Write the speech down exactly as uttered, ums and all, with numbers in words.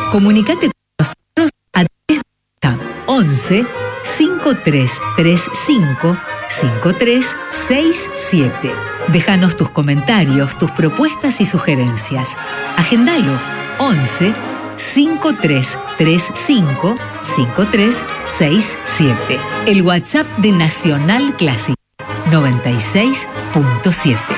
Comunicate con nosotros a través de once cinco tres tres cinco cinco tres seis siete. Déjanos tus comentarios, tus propuestas y sugerencias. Agendalo once cinco tres tres cinco cinco tres seis siete. El WhatsApp de Nacional Clásica noventa y seis punto siete.